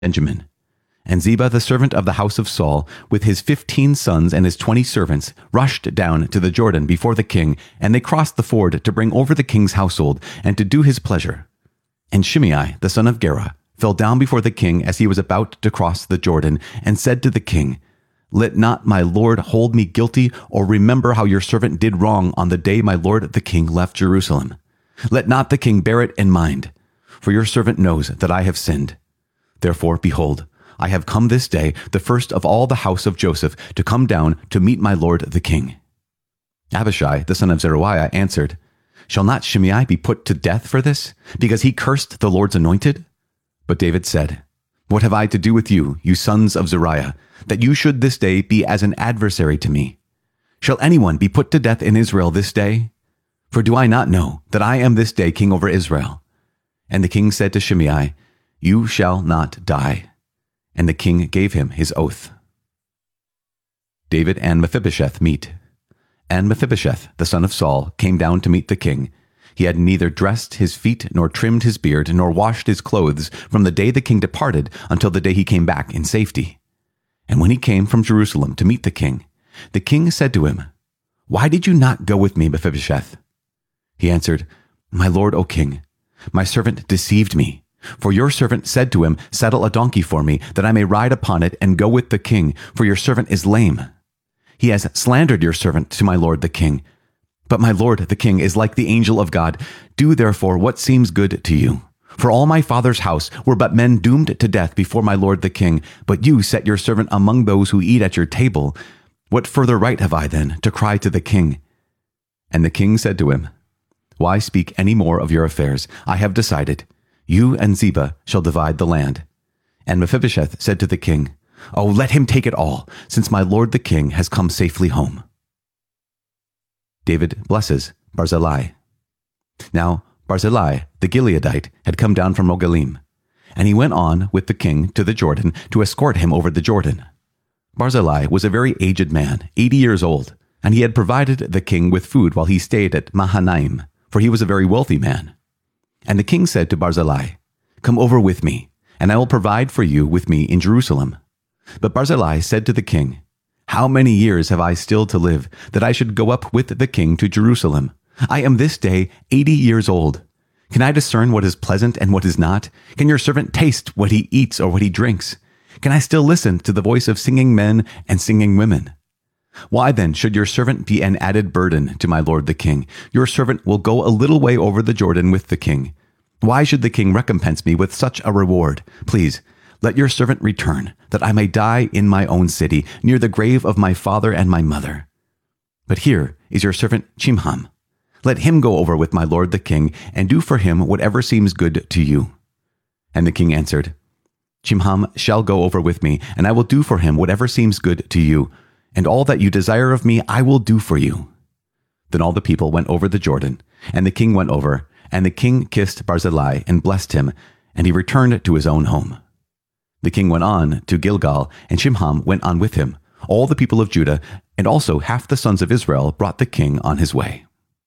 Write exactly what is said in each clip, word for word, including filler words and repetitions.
Benjamin. And Ziba, the servant of the house of Saul, with his fifteen sons and his twenty servants, rushed down to the Jordan before the king, and they crossed the ford to bring over the king's household, and to do his pleasure. And Shimei, the son of Gera, fell down before the king as he was about to cross the Jordan, and said to the king, "Let not my lord hold me guilty, or remember how your servant did wrong on the day my lord the king left Jerusalem. Let not the king bear it in mind, for your servant knows that I have sinned. Therefore, behold, I have come this day, the first of all the house of Joseph, to come down to meet my lord the king." Abishai, the son of Zeruiah, answered, "Shall not Shimei be put to death for this, because he cursed the Lord's anointed?" But David said, "What have I to do with you, you sons of Zeruiah, that you should this day be as an adversary to me? Shall anyone be put to death in Israel this day? For do I not know that I am this day king over Israel?" And the king said to Shimei, "You shall not die." And the king gave him his oath. David and Mephibosheth meet. And Mephibosheth, the son of Saul, came down to meet the king. He had neither dressed his feet, nor trimmed his beard, nor washed his clothes, from the day the king departed until the day he came back in safety. And when he came from Jerusalem to meet the king, the king said to him, "Why did you not go with me, Mephibosheth?" He answered, "My lord, O king, my servant deceived me. For your servant said to him, 'Saddle a donkey for me, that I may ride upon it and go with the king, for your servant is lame.' He has slandered your servant to my lord the king. But my lord the king is like the angel of God. Do therefore what seems good to you. For all my father's house were but men doomed to death before my lord the king, but you set your servant among those who eat at your table. What further right have I then to cry to the king?" And the king said to him, "Why speak any more of your affairs? I have decided. You and Ziba shall divide the land." And Mephibosheth said to the king, "Oh, let him take it all, since my lord the king has come safely home." David blesses Barzillai. Now Barzillai, the Gileadite, had come down from Rogelim, and he went on with the king to the Jordan to escort him over the Jordan. Barzillai was a very aged man, eighty years old, and he had provided the king with food while he stayed at Mahanaim, for he was a very wealthy man. And the king said to Barzillai, "Come over with me, and I will provide for you with me in Jerusalem." But Barzillai said to the king, "How many years have I still to live, that I should go up with the king to Jerusalem? I am this day eighty years old. Can I discern what is pleasant and what is not? Can your servant taste what he eats or what he drinks? Can I still listen to the voice of singing men and singing women? Why then should your servant be an added burden to my lord the king? Your servant will go a little way over the Jordan with the king. Why should the king recompense me with such a reward? Please, let your servant return, that I may die in my own city, near the grave of my father and my mother. But here is your servant Chimham. Let him go over with my lord the king, and do for him whatever seems good to you." And the king answered, "Chimham shall go over with me, and I will do for him whatever seems good to you, and all that you desire of me I will do for you." Then all the people went over the Jordan, and the king went over, and the king kissed Barzillai and blessed him, and he returned to his own home. The king went on to Gilgal, and Chimham went on with him. All the people of Judah, and also half the sons of Israel, brought the king on his way.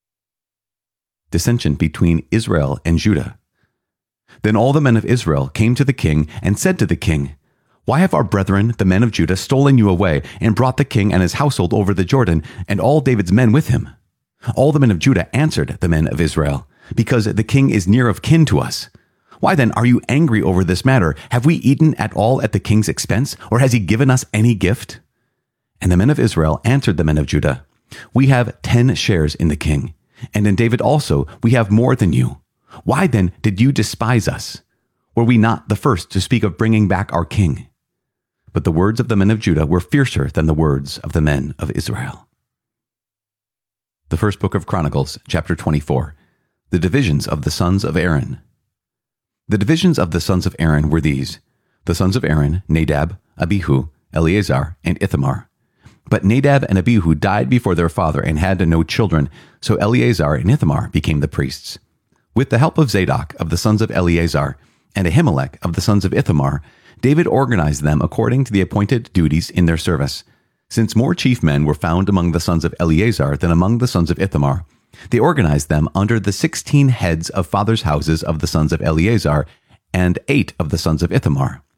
Dissension between Israel and Judah. Then all the men of Israel came to the king and said to the king, "Why have our brethren, the men of Judah, stolen you away and brought the king and his household over the Jordan, and all David's men with him?" All the men of Judah answered the men of Israel, "Because the king is near of kin to us. Why then are you angry over this matter? Have we eaten at all at the king's expense, or has he given us any gift?" And the men of Israel answered the men of Judah, "We have ten shares in the king, and in David also we have more than you. Why then did you despise us? Were we not the first to speak of bringing back our king?" But the words of the men of Judah were fiercer than the words of the men of Israel. The first book of Chronicles, chapter twenty-four. The divisions of the sons of Aaron. The divisions of the sons of Aaron were these: the sons of Aaron, Nadab, Abihu, Eleazar, and Ithamar. But Nadab and Abihu died before their father and had no children, so Eleazar and Ithamar became the priests. With the help of Zadok of the sons of Eleazar and Ahimelech of the sons of Ithamar, David organized them according to the appointed duties in their service. Since more chief men were found among the sons of Eleazar than among the sons of Ithamar, they organized them under the sixteen heads of fathers' houses of the sons of Eleazar and eight of the sons of Ithamar,